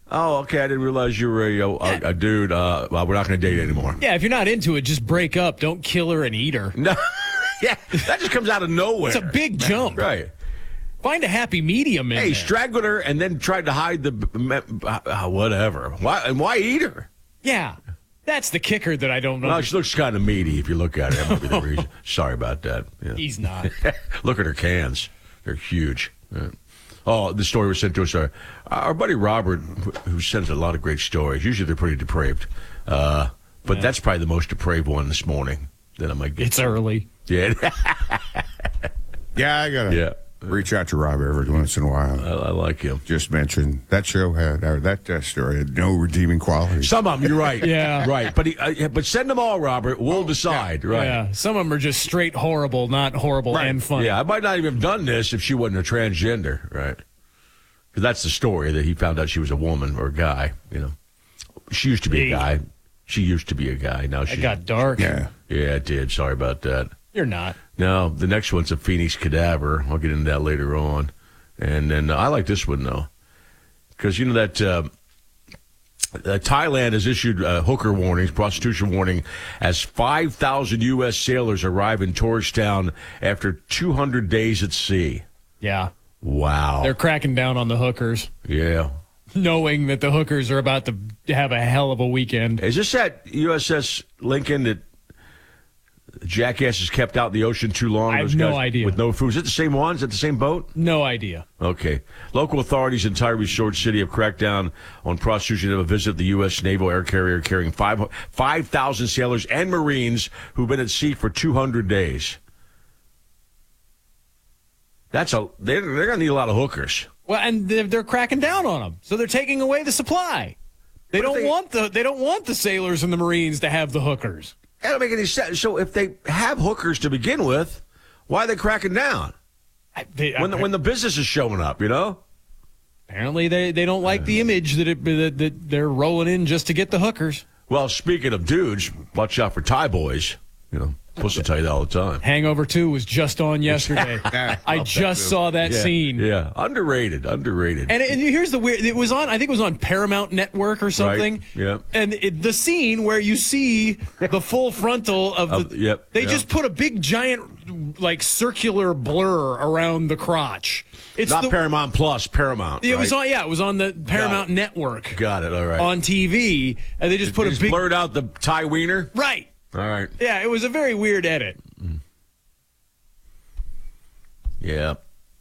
Oh, okay. I didn't realize you were a dude. Well, we're not going to date anymore. Yeah, if you're not into it, just break up. Don't kill her and eat her. No. Yeah, that just comes out of nowhere. It's a big jump. Right. Find a happy medium in there. Strangled her and then tried to hide the whatever. Why eat her? Yeah. That's the kicker that I don't know. Well, she looks kind of meaty if you look at her. That might be the reason. Sorry about that. Yeah. He's not. Look at her cans. They're huge. Yeah. Oh, the story was sent to us. Our buddy Robert, who sends a lot of great stories. Usually they're pretty depraved. But that's probably the most depraved one this morning that I might get. It's early. Yeah. Yeah, I got to reach out to Rob every once in a while. I like him. Just mention that show had, or that story had no redeeming qualities. Some of them, you're right. Yeah. Right. But send them all, Robert. We'll decide. Yeah. Right. Yeah. Some of them are just straight horrible, not horrible and funny. Yeah, I might not even have done this if she wasn't a transgender, right? Because that's the story, that he found out she was a woman or a guy, you know. She used to be a guy. She used to be a guy. Now she It got dark. Yeah. Yeah, it did. Sorry about that. You're not. No, the next one's a Phoenix cadaver. I'll get into that later on. And then I like this one, though. Because, you know, that Thailand has issued hooker warnings, prostitution warning, as 5,000 U.S. sailors arrive in tourist town after 200 days at sea. Yeah. Wow. They're cracking down on the hookers, Yeah. knowing that the hookers are about to have a hell of a weekend. Is this that USS Lincoln that jackasses kept out in the ocean too long? I have no idea. With no food. Is it the same one? Is it the same boat? No idea. Okay. Local authorities in Thai Resort City have cracked down on prostitution of a visit the U.S. naval air carrier carrying 5,000 sailors and Marines who've been at sea for 200 days. They're going to need a lot of hookers. Well, and they're cracking down on them, so they're taking away the supply. They don't want the sailors and the Marines to have the hookers. That don't make any sense. So if they have hookers to begin with, why are they cracking down? When the business is showing up, you know? Apparently they don't like the image that they're rolling in just to get the hookers. Well, speaking of dudes, watch out for Thai boys. You know, Puss will tell you that all the time. Hangover 2 was just on yesterday. I just saw that scene. Yeah, underrated. And here's the weird. It was on. I think it was on Paramount Network or something. Right. Yeah. And the scene where you see the full frontal of the. Yep. They just put a big giant like circular blur around the crotch. It's not Paramount Plus. Paramount. It right? was on. Yeah, it was on the Paramount Network. Got it. All right. On TV, and they just put a big blurred out the Thai wiener. Right. All right. Yeah, it was a very weird edit. Yeah.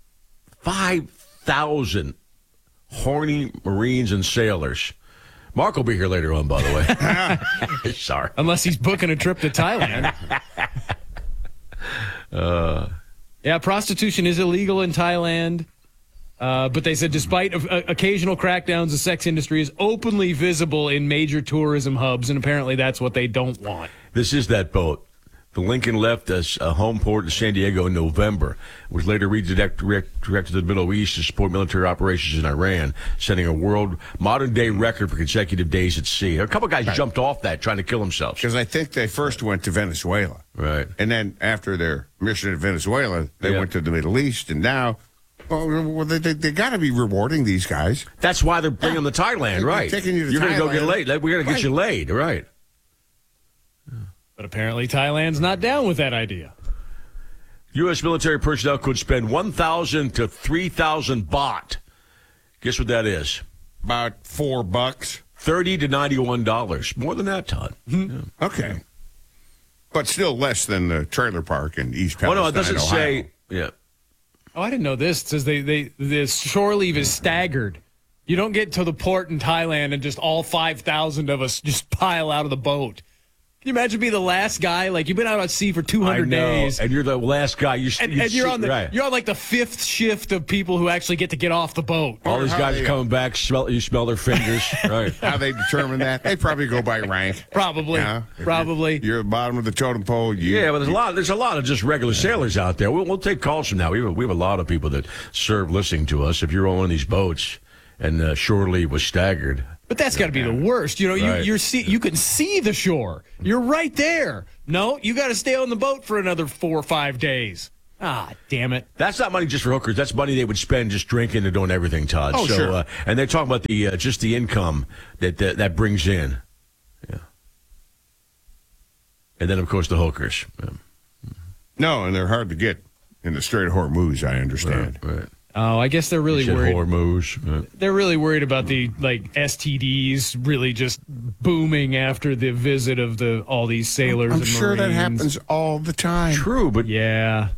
5,000 horny Marines and sailors. Mark will be here later on, by the way. Sorry. Unless he's booking a trip to Thailand. Yeah, prostitution is illegal in Thailand. But they said despite occasional crackdowns, the sex industry is openly visible in major tourism hubs, and apparently that's what they don't want. This is that boat. The Lincoln left a home port in San Diego in November. It was later redirected to the Middle East to support military operations in Iran, setting a world modern-day record for consecutive days at sea. A couple guys jumped off that trying to kill themselves. Because I think they first went to Venezuela. Right. And then after their mission in Venezuela, they went to the Middle East, and now... Well, they got to be rewarding these guys. That's why they're bringing them to Thailand, right? Taking you to You're going to go get Thailand. laid. We're going to get you laid, right? But apparently Thailand's not down with that idea. U.S. military personnel could spend 1,000 to 3,000 baht. Guess what that is? About $4. $30 to $91. More than that, Todd. Mm-hmm. Yeah. Okay. But still less than the trailer park in East Palestine, Well, no, it doesn't Ohio. say... Yeah. Oh, I didn't know this. It says the shore leave is staggered. You don't get to the port in Thailand and just all 5,000 of us just pile out of the boat. Can you imagine being the last guy? Like, you've been out at sea for 200 days. And you're the last guy. And you're on like the fifth shift of people who actually get to get off the boat. All these guys are coming back. You smell their fingers. Right. How they determine that? They probably go by rank. Probably. Yeah. Probably. You're at the bottom of the totem pole. Yeah, but there's a lot of just regular sailors out there. We'll take calls from now. We have a lot of people that serve listening to us. If you're on one of these boats and shore leave was staggered. But that's got to be the worst. You know, Right. you can see the shore. You're right there. No, you got to stay on the boat for another 4 or 5 days. Ah, damn it. That's not money just for hookers. That's money they would spend just drinking and doing everything, Todd. Oh, sure. And they're talking about the just the income that brings in. Yeah. And then, of course, the hookers. Yeah. No, and they're hard to get in the Strait of Hormuz, I understand. Right. Oh, I guess they're really worried. Hormuz. Right. They're really worried about the STDs really just booming after the visit of all these sailors. I'm and sure that Marines. happens all the time. True, but Yeah.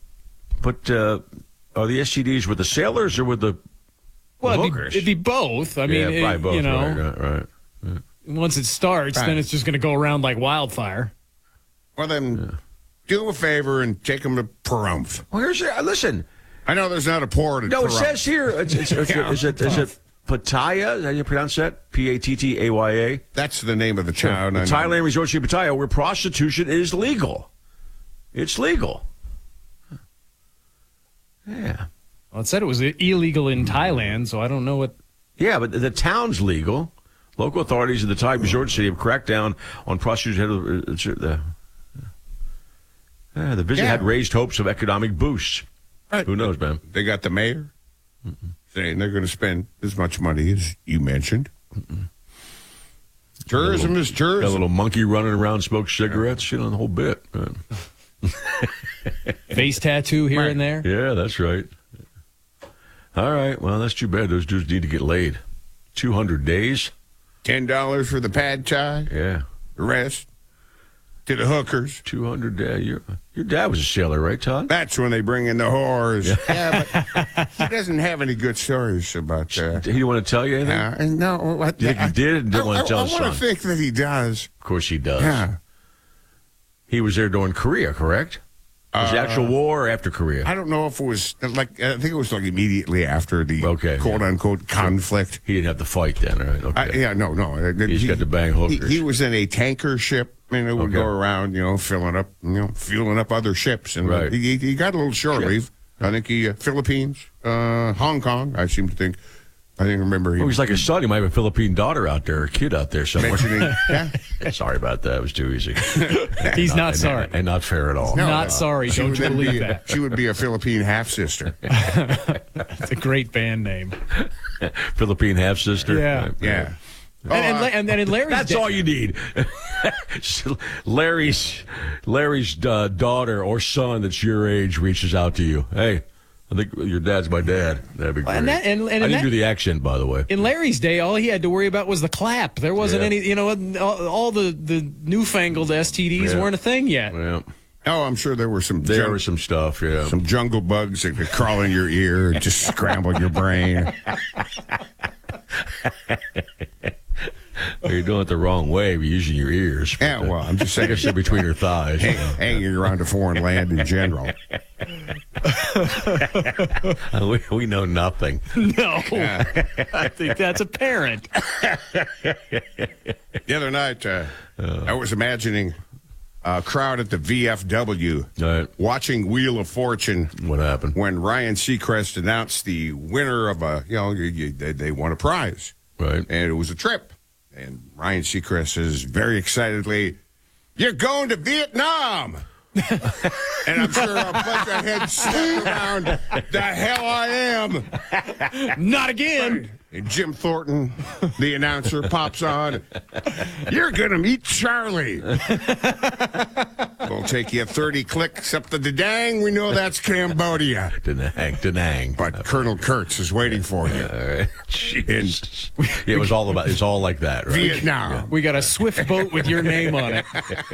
Are the STDs with the sailors or with the Well, hookers? it'd be both. I mean, yeah, probably both. you know, right. once it starts, Right. then it's just going to go around like wildfire. Well, then do a favor and take them to Pahrump. Well, here's listen. I know there's not a port at No, it Pahrump. says here. Is it Pattaya? Is that how you pronounce that? Pattaya. That's the name of the town. The I know. Thailand resort to Pattaya, where prostitution is legal. It's legal. Yeah. Well, it said it was illegal in Thailand, so I don't know what. Yeah, but the town's legal. Local authorities in the Thai resort city have cracked down on prostitution. The visit had raised hopes of economic boosts. Right. Who knows, man? They got the mayor saying they're going to spend as much money as you mentioned. Tourism is Got a tourism. little monkey running around, smokes cigarettes, the whole bit. Face tattoo here Right. and there. Yeah, that's right. All right. Well, that's too bad. Those dudes need to get laid. 200 days. $10 for the pad thai. Yeah. The rest to the hookers. 200 days. Your dad was a sailor, right, Todd? That's when they bring in the whores. Yeah, but he doesn't have any good stories about that. He didn't want to tell you anything? No, You think he did and didn't want to tell his I want son? to think that he does. Of course he does. Yeah. He was there during Korea, correct? Was the actual war or after Korea? I don't know if it was like, I think it was like immediately after the Okay, quote unquote conflict. He didn't have to fight then, right? Okay. No. He's got to bang hookers. He was in a tanker ship, and it would go around, fueling up other ships. And Right. he got a little shore leave. I think he, Philippines, Hong Kong, I seem to think. I think remember he Oh, he's like a son. He might have a Philippine daughter out there, a kid out there somewhere. mentioning. Yeah. Sorry about that. It was too easy. He's not sorry. And not fair at all. No. Not sorry. She Don't would you then believe be, that? she would be a Philippine half sister. It's a great band name. Philippine half sister. Yeah. Yeah. And in Larry's That's day, all you need. Larry's daughter or son that's your age reaches out to you. Hey, I think your dad's my dad. That'd be great. And I didn't do the accent, by the way. in Larry's day, all he had to worry about was the clap. There wasn't Yeah. any, all the newfangled STDs Yeah. weren't a thing yet. Yeah. Oh, I'm sure there were some There was some stuff, yeah. some jungle bugs that could crawl in your ear and just scramble your brain. You're doing it the wrong way. You're using your ears. Yeah, well, I'm just I saying. guess they're between her thighs. Hanging around a foreign land in general. We know nothing. No, I think that's apparent. The other night, I was imagining a crowd at the VFW Right. watching Wheel of Fortune What happened? when Ryan Seacrest announced the winner of they won a prize. Right. And it was a trip. And Ryan Seacrest says very excitedly, "You're going to Vietnam!" And I'm sure a bunch of heads snapped around. The hell I am! Not again. And Jim Thornton, the announcer, pops on. "You're going to meet Charlie. It'll take you 30 clicks up the Dadang. We know that's Cambodia. Danang. But Colonel Kurtz is waiting for you. All right. Jeez. Yeah, it's all like that, right? Vietnam." We got a swift boat with your name on it.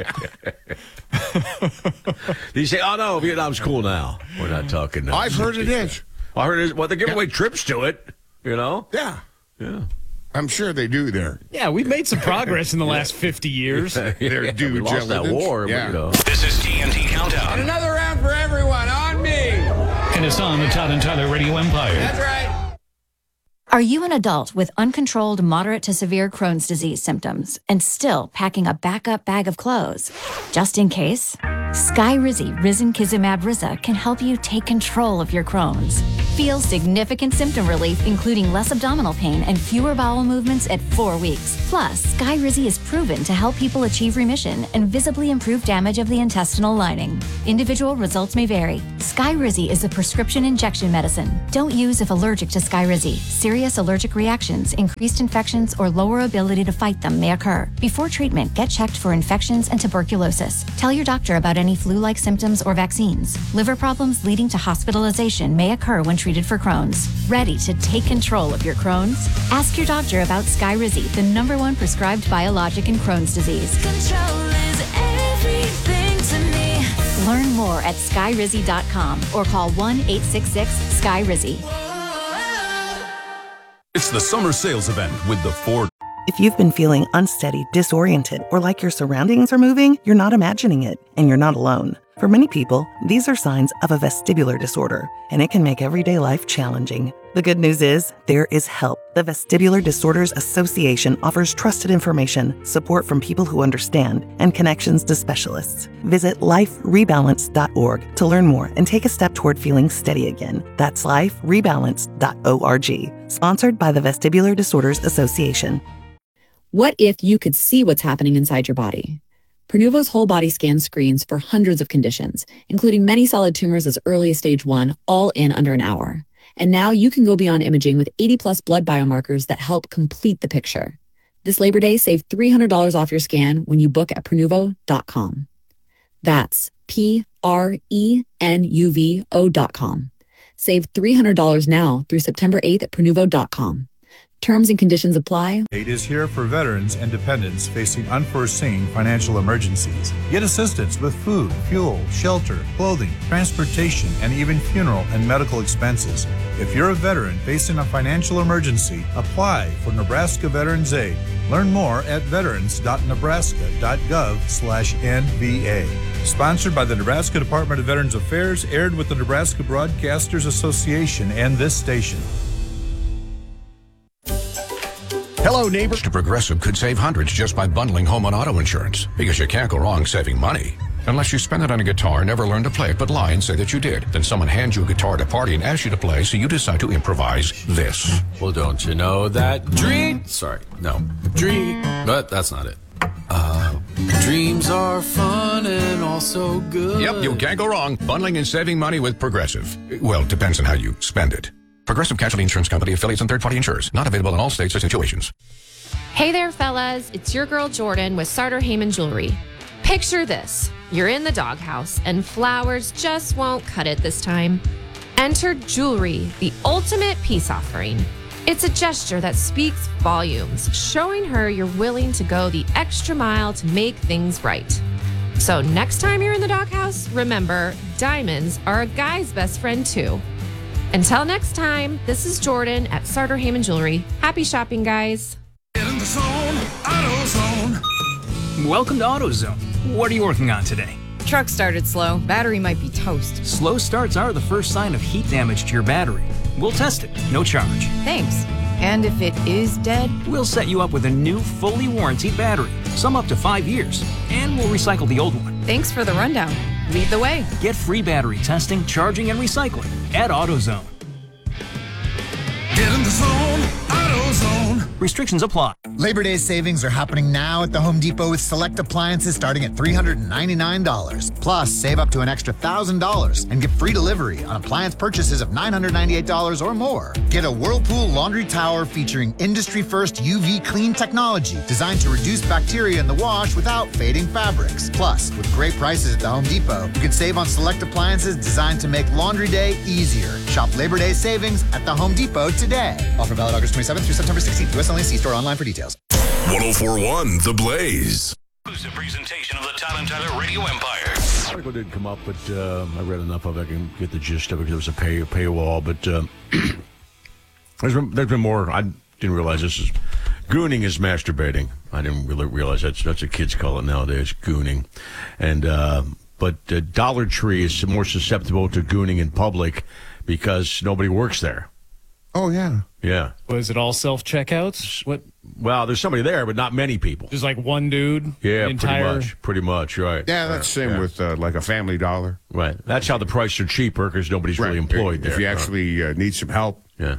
You say, oh, no, Vietnam's cool now. We're not talking now. I've heard it is. I heard it is. Well, they're giving away trips to it, Yeah. Yeah. I'm sure they do there. Yeah, we've made some progress in the last 50 years. Their due we lost that diligence. war, Yeah. but, This is TNT Countdown. Another round for everyone on me. And it's on the Todd and Tyler Radio Empire. That's right. Are you an adult with uncontrolled moderate to severe Crohn's disease symptoms and still packing a backup bag of clothes? Just in case, Skyrizi Risankizumab Riza can help you take control of your Crohn's. Feel significant symptom relief, including less abdominal pain and fewer bowel movements at 4 weeks. Plus, Skyrizi is proven to help people achieve remission and visibly improve damage of the intestinal lining. Individual results may vary. Skyrizi is a prescription injection medicine. Don't use if allergic to Skyrizi. Serious allergic reactions, increased infections, or lower ability to fight them may occur. Before treatment, get checked for infections and tuberculosis. Tell your doctor about any flu-like symptoms or vaccines. Liver problems leading to hospitalization may occur when treated for Crohn's. Ready to take control of your Crohn's? Ask your doctor about Skyrizi, the #1 prescribed biologic in Crohn's disease. Control is everything to me. Learn more at skyrizi.com or call 1-866-SKYRIZI. It's the summer sales event with the Ford. If you've been feeling unsteady, disoriented, or like your surroundings are moving, you're not imagining it, and you're not alone. For many people, these are signs of a vestibular disorder, and it can make everyday life challenging. The good news is, there is help. The Vestibular Disorders Association offers trusted information, support from people who understand, and connections to specialists. Visit liferebalance.org to learn more and take a step toward feeling steady again. That's liferebalance.org. Sponsored by the Vestibular Disorders Association. What if you could see what's happening inside your body? Pernuvo's whole body scan screens for hundreds of conditions, including many solid tumors as early as stage 1, all in under an hour. And now you can go beyond imaging with 80-plus blood biomarkers that help complete the picture. This Labor Day, save $300 off your scan when you book at Pernuvo.com. That's Prenuvo.com. Save $300 now through September 8th at Pernuvo.com. Terms and conditions apply. Aid is here for veterans and dependents facing unforeseen financial emergencies. Get assistance with food, fuel, shelter, clothing, transportation, and even funeral and medical expenses. If you're a veteran facing a financial emergency, apply for Nebraska Veterans Aid. Learn more at veterans.nebraska.gov/NVA. Sponsored by the Nebraska Department of Veterans Affairs, aired with the Nebraska Broadcasters Association and this station. Hello, neighbors. Progressive could save hundreds just by bundling home and auto insurance, because you can't go wrong saving money. Unless you spend it on a guitar, never learn to play it, but lie and say that you did. Then someone hands you a guitar at a party and asks you to play, so you decide to improvise this. Well, don't you know that dream? Sorry, no. Dream. But that's not it. Dreams are fun and also good. Yep, you can't go wrong. Bundling and saving money with Progressive. Well, it depends on how you spend it. Progressive Casualty Insurance Company, affiliates, and third-party insurers. Not available in all states or situations. Hey there, fellas. It's your girl Jordan with Sartor Heyman Jewelry. Picture this. You're in the doghouse, and flowers just won't cut it this time. Enter jewelry, the ultimate peace offering. It's a gesture that speaks volumes, showing her you're willing to go the extra mile to make things right. So next time you're in the doghouse, remember, diamonds are a guy's best friend, too. Until next time, this is Jordan at Sartor Heyman Jewelry. Happy shopping, guys. Get in the zone, AutoZone. Welcome to AutoZone. What are you working on today? Truck started slow. Battery might be toast. Slow starts are the first sign of heat damage to your battery. We'll test it, no charge. Thanks. And if it is dead? We'll set you up with a new, fully warranted battery, some up to 5 years, and we'll recycle the old one. Thanks for the rundown. Lead the way. Get free battery testing, charging, and recycling at AutoZone. Get in the zone, AutoZone. Restrictions apply. Labor Day savings are happening now at the Home Depot with select appliances starting at $399. Plus, save up to an extra $1,000 and get free delivery on appliance purchases of $998 or more. Get a Whirlpool laundry tower featuring industry-first UV clean technology designed to reduce bacteria in the wash without fading fabrics. Plus, with great prices at the Home Depot, you can save on select appliances designed to make laundry day easier. Shop Labor Day savings at the Home Depot today. Offer valid August 27th through September 16th. U.S. only. See store online for details. 104.1 The Blaze. Exclusive presentation of the Todd Tyler Radio Empire. The article didn't come up, but I read enough of it. I can get the gist of it because it was a paywall. But there's been more. I didn't realize this is gooning is masturbating. I didn't really realize that's what kids call it nowadays, gooning. And but Dollar Tree is more susceptible to gooning in public because nobody works there. Oh, yeah. Yeah. Was it all self-checkouts? What? Well, there's somebody there, but not many people. Just like one dude? Yeah, entire... pretty much, right. Yeah, that's the same with like a Family Dollar. Right. That's how the prices are cheaper because nobody's really employed there. If you actually need some help,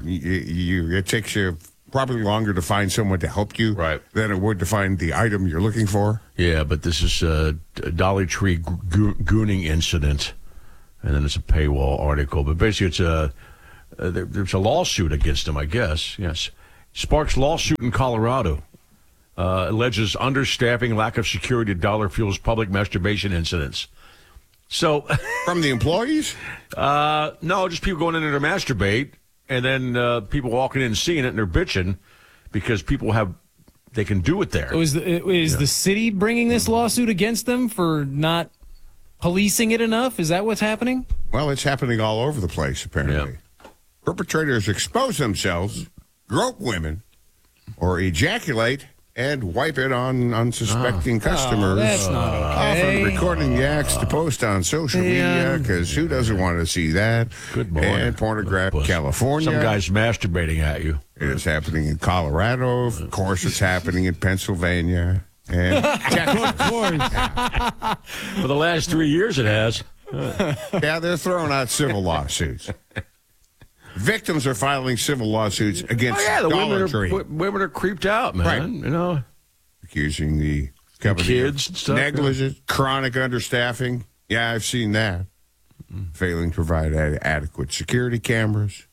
it takes you probably longer to find someone to help you than it would to find the item you're looking for. Yeah, but this is a Dollar Tree gooning incident, and then it's a paywall article. But basically, it's there's a lawsuit against him, I guess. Yes. Sparks lawsuit in Colorado. Alleges understaffing, lack of security at Dollar Fuel's public masturbation incidents. So, from the employees? No, just people going in there to masturbate, and then people walking in and seeing it, and they're bitching because people they can do it there. So is the city bringing this lawsuit against them for not policing it enough? Is that what's happening? Well, it's happening all over the place, apparently. Yeah. Perpetrators expose themselves, grope women, or ejaculate and wipe it on unsuspecting customers. That's not okay. Often recording the acts to post on social media, because who doesn't want to see that? Good boy. And pornographic California. Some guy's masturbating at you. It is happening in Colorado. Of course, it's happening in Pennsylvania. And of course. For the last 3 years, it has. Yeah, they're throwing out civil lawsuits. Victims are filing civil lawsuits against Dollar Tree. Women are creeped out, man. Right. You know, accusing the company kids of and stuff, negligence, chronic understaffing. Yeah, I've seen that. Failing to provide adequate security cameras.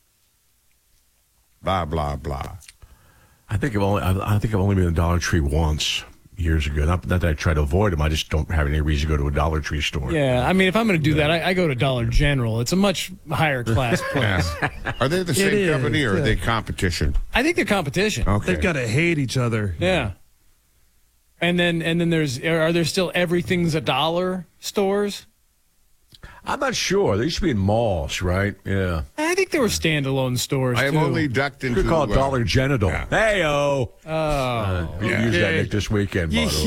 Blah blah blah. I think I've only been to Dollar Tree once years ago. Not that I try to avoid them. I just don't have any reason to go to a Dollar Tree store. Yeah, I mean, if I'm going to do that, I go to Dollar General. It's a much higher class place. Are they the same company or are they competition? I think they're competition. Okay. They've got to hate each other. Yeah. And then are there still everything's a dollar stores? I'm not sure. They used to be in malls, right? Yeah. I think there were standalone stores, I have too. only ducked into... We call it Dollar Genital. Yeah. Hey-o. Oh. Use that, Nick, this weekend, by the way.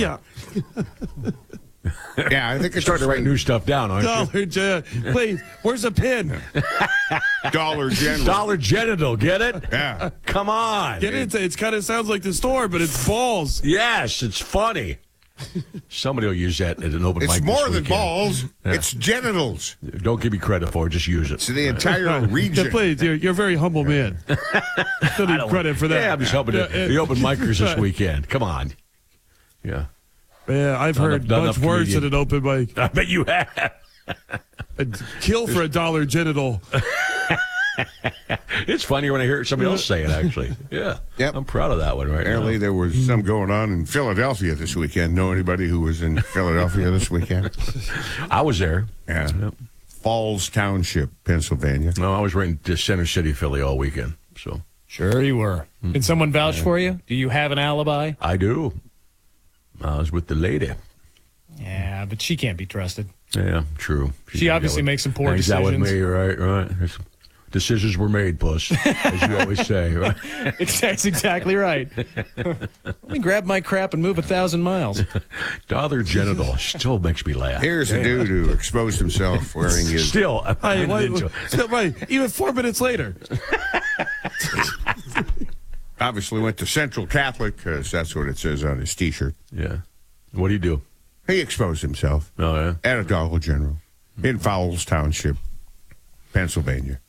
Yeah, I think it's starting to write new stuff down, aren't Dollar Wait, where's a pen? Dollar General. Dollar Genital, get it? Yeah. Come on. Get it? It kind of sounds like the store, but it's balls. Yes, it's funny. Somebody will use that as an open mic. It's more than weekend. balls. Yeah. It's genitals. Don't give me credit for it. Just use it. It's the entire region. Yeah, please, you're a very humble man. Don't need credit for that. Yeah, I'm just helping the open micers this weekend. Come on. Yeah. Yeah, I've heard much worse than an open mic. I bet you have. I'd kill for a Dollar Genital. It's funnier when I hear somebody else say it, actually. Yeah. Yep. I'm proud of that one right Apparently now. there was some going on in Philadelphia this weekend. Know anybody who was in Philadelphia this weekend? I was there. Yeah. Yep. Falls Township, Pennsylvania. No, I was right in Center City, Philly all weekend. So Sure you were. Can someone vouch for you? Do you have an alibi? I do. I was with the lady. Yeah, but she can't be trusted. Yeah, true. She obviously makes some poor hangs out with decisions. me, right. Decisions were made, puss, as you always say, right? That's exactly right. Let me grab my crap and move 1,000 miles. Dollar Genital still makes me laugh. Here's a dude who exposed himself wearing his... Still, Even 4 minutes later. Obviously went to Central Catholic, because that's what it says on his T-shirt. Yeah. What do you do? He exposed himself Oh, yeah? at a Dollar General in Fowles Township, Pennsylvania.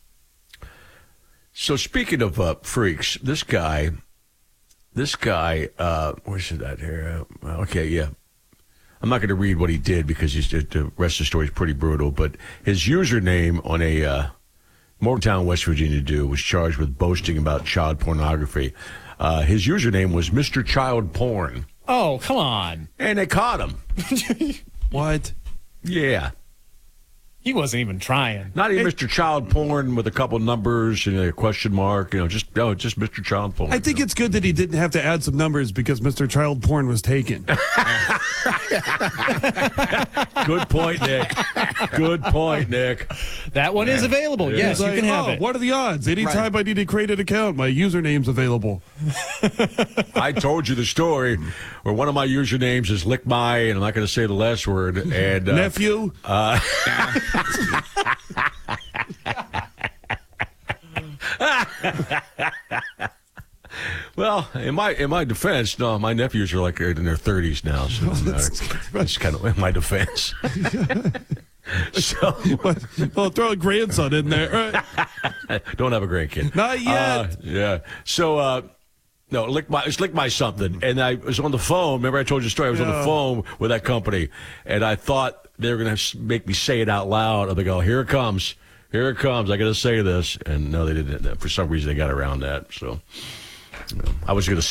So speaking of freaks, this guy, where's that here? Okay, yeah. I'm not going to read what he did because the rest of the story is pretty brutal, but his username on a Morgantown, West Virginia dude was charged with boasting about child pornography. His username was Mr. Child Porn. Oh, come on. And they caught him. What? Yeah. He wasn't even trying. Not even Mr. Child Porn with a couple numbers and a question mark. Just Mr. Child Porn. I think it's good that he didn't have to add some numbers because Mr. Child Porn was taken. Good point, Nick. Good point, Nick. That one is available. Yes, you can have it. What are the odds? Anytime I need to create an account, my username's available. I told you the story where one of my usernames is Lick My, and I'm not going to say the last word. And nephew. Well, in my defense, no, my nephews are like in their 30s now, so that's kind of in my defense. So, well, throw a grandson in there. Don't have a grandkid. Not yet. Yeah. So, no, lick my something. And I was on the phone. Remember I told you the story? I was on the phone with that company, and I thought they were going to make me say it out loud. And they go, here it comes. Here it comes. I got to say this. And no, they didn't. For some reason, they got around that. So I was going to